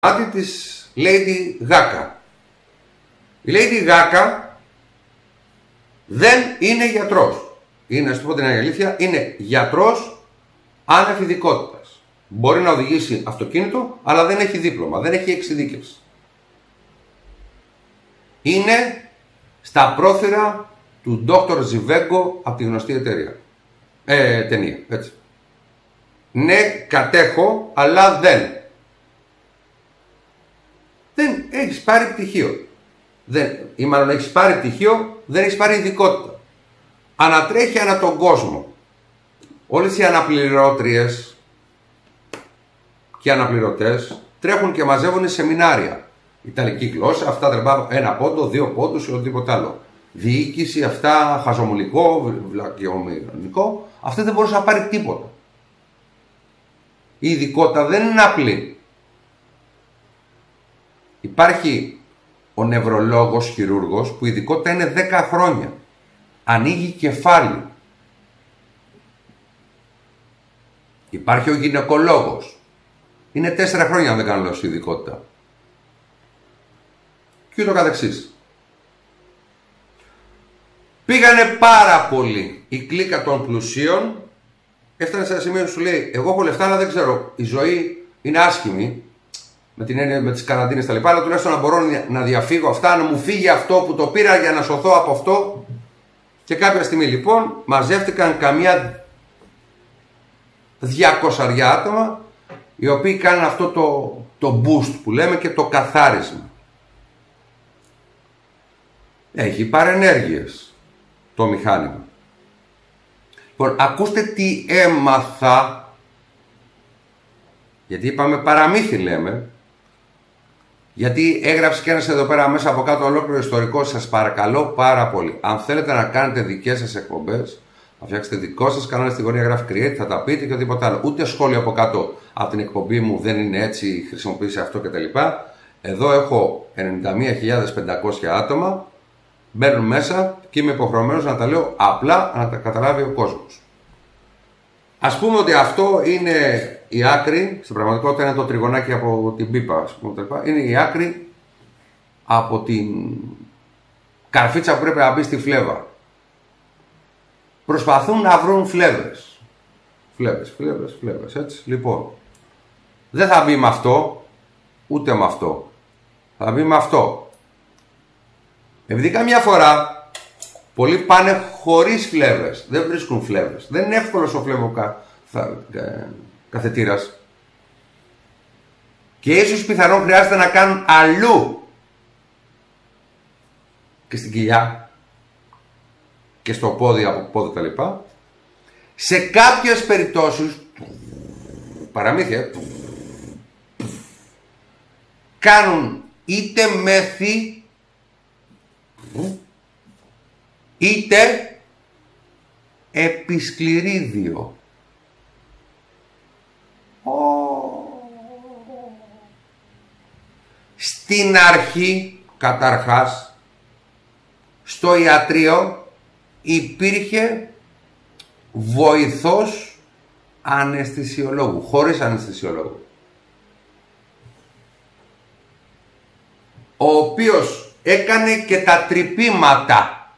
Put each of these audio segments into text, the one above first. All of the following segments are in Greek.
της Lady Gaga. Η Lady Gaga δεν είναι γιατρός. Είναι, να σου πω την αλήθεια, είναι γιατρός άνευ ειδικότητας. Μπορεί να οδηγήσει αυτοκίνητο, αλλά δεν έχει δίπλωμα, δεν έχει εξειδίκευση. Είναι στα πρόθυρα του Dr. Zhivago από τη γνωστή εταιρεία. Ταινία, έτσι. Ναι, κατέχω, αλλά δεν έχεις πάρει πτυχίο. Ή μάλλον έχεις πάρει πτυχίο, δεν έχεις πάρει ειδικότητα. Ανατρέχει ανά τον κόσμο. Όλες οι αναπληρώτριες και αναπληρωτές τρέχουν και μαζεύουν σεμινάρια. Ιταλική γλώσσα, αυτά τρεμπά 1 πόντο, 2 πόντους ή οτιδήποτε άλλο. Διοίκηση, αυτά χαζομουλικό, βλακιομηχανικό. Αυτή δεν μπορούσε να πάρει τίποτα. Η ειδικότητα δεν είναι απλή. Υπάρχει ο νευρολόγος χειρούργος που η ειδικότητα είναι 10 χρόνια. Ανοίγει κεφάλι. Υπάρχει ο γυναικολόγος. Είναι 4 χρόνια αν δεν κάνω λάθος η ειδικότητα. Και ούτω καθεξής. Πήγανε πάρα πολύ η κλίκα των πλουσίων. Έφτανε σε ένα σημείο που σου λέει: εγώ έχω λεφτά, αλλά δεν ξέρω. Η ζωή είναι άσχημη. Με την έννοια με τις καραντίνες τα λοιπά. Αλλά τουλάχιστον να μπορώ να διαφύγω αυτά, να μου φύγει αυτό που το πήρα για να σωθώ από αυτό. Και κάποια στιγμή λοιπόν μαζεύτηκαν καμιά 200 άτομα, οι οποίοι κάνουν αυτό το boost που λέμε και το καθάρισμα. Έχει παρενέργειες το μηχάνημα. Λοιπόν, ακούστε τι έμαθα, γιατί είπαμε παραμύθι λέμε, γιατί έγραψε και ένας εδώ πέρα μέσα από κάτω ολόκληρο ιστορικό. Σας παρακαλώ πάρα πολύ, αν θέλετε να κάνετε δικές σας εκπομπές, να φτιάξετε δικό σας κανάλι, στη γωνία γράφει create, θα τα πείτε και οτιδήποτε άλλο. Ούτε σχόλιο από κάτω από την εκπομπή μου δεν είναι έτσι, χρησιμοποιήσει αυτό κτλ. Εδώ έχω 91.500 άτομα, μπαίνουν μέσα και είμαι υποχρεωμένος να τα λέω απλά να τα καταλάβει ο κόσμος. Ας πούμε ότι αυτό είναι η άκρη, στην πραγματικότητα είναι το τριγωνάκι από την πίπα, ας πούμε, είναι η άκρη από την καρφίτσα που πρέπει να μπει στη φλέβα. Προσπαθούν να βρουν φλέβες. Φλέβες, έτσι. Λοιπόν, δεν θα μπει με αυτό, ούτε με αυτό. Θα μπει με αυτό. Επειδή καμιά φορά πολλοί πάνε χωρίς φλέβες, δεν βρίσκουν φλέβες. Δεν είναι εύκολος ο καθετήρας. Και ίσως πιθανόν χρειάζεται να κάνουν αλλού και στην κοιλιά και στο πόδι, από πόδι τα λοιπά. Σε κάποιες περιπτώσεις, παραμύθια, κάνουν είτε μέθη είτε επισκληρίδιο. Στην αρχή, καταρχάς, στο ιατρείο υπήρχε βοηθός αναισθησιολόγου, χωρίς αναισθησιολόγου, ο οποίος έκανε και τα τρυπήματα.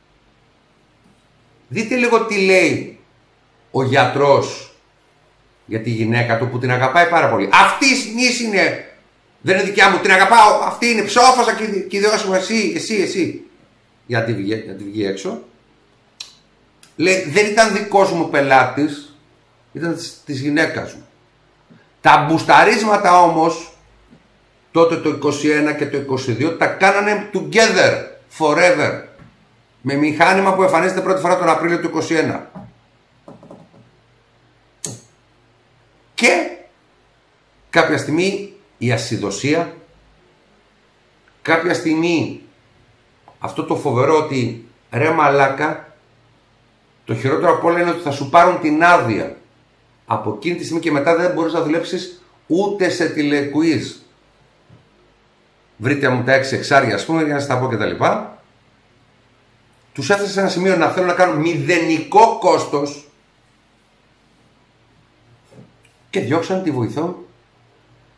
Δείτε λίγο τι λέει ο γιατρός για τη γυναίκα του που την αγαπάει πάρα πολύ. Αυτή η νης είναι, δεν είναι δικιά μου, την αγαπάω, αυτή είναι ψόφασα και δώσε μου εσύ. Για να τη βγει έξω. Λέει, δεν ήταν δικός μου πελάτης, ήταν της γυναίκας μου. Τα μπουσταρίσματα όμως, τότε το 21 και το 22, τα κάνανε together, forever. Με μηχάνημα που εμφανίζεται πρώτη φορά τον Απρίλιο του 21. Και κάποια στιγμή η ασυδοσία, κάποια στιγμή αυτό το φοβερό ότι ρε μαλάκα, το χειρότερο από όλα είναι ότι θα σου πάρουν την άδεια. Από εκείνη τη στιγμή και μετά δεν μπορείς να δουλέψεις ούτε σε τηλεκουίζ. Βρείτε μου τα 6 εξάρια, ας πούμε, για να σας τα πω και τα λοιπά. Τους έφτασε σε ένα σημείο να θέλουν να κάνουν μηδενικό κόστος και διώξαν τη βοηθό